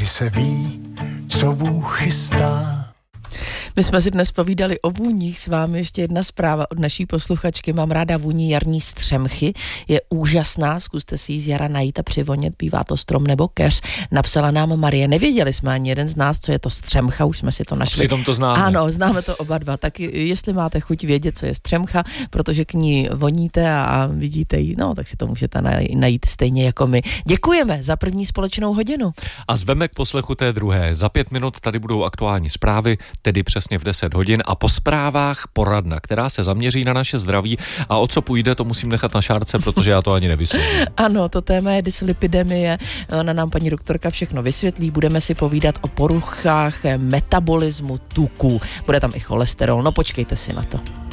kdy se ví, co Bůh chystá. My jsme si dnes povídali o vůních, s vámi ještě jedna zpráva od naší posluchačky. Mám ráda vůni jarní střemchy, je úžasná, zkuste si ji z jara najít a přivonět, bývá to strom nebo keř. Napsala nám Marie, nevěděli jsme ani jeden z nás, co je to střemcha, už jsme si to našli. Přitom to známe. Ano, známe to oba dva, tak jestli máte chuť vědět, co je střemcha, protože k ní voníte a vidíte ji, no tak si to můžete najít stejně jako my. Děkujeme za první společnou hodinu. A zveme k poslechu té druhé. Za 5 minut tady budou aktuální zprávy, tedy přesně v 10 hodin a po zprávách poradna, která se zaměří na naše zdraví a o co půjde, to musím nechat na Šárce, protože já to ani nevysvětlím. Ano, to téma je dyslipidemie, ona nám paní doktorka všechno vysvětlí, budeme si povídat o poruchách metabolismu tuků, bude tam i cholesterol, no počkejte si na to.